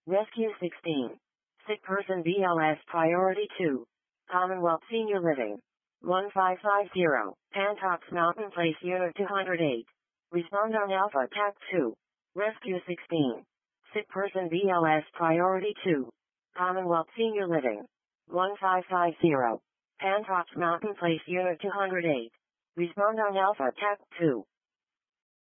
Rescue 16. Sick person BLS Priority 2. Commonwealth Senior Living. 1550. Antox Mountain Place Unit 208. Respond on Alpha TAC 2. Rescue 16. Sick person BLS Priority 2. Commonwealth Senior Living. 1550. Antox Mountain Place Unit 208. Respond on Alpha TAC 2.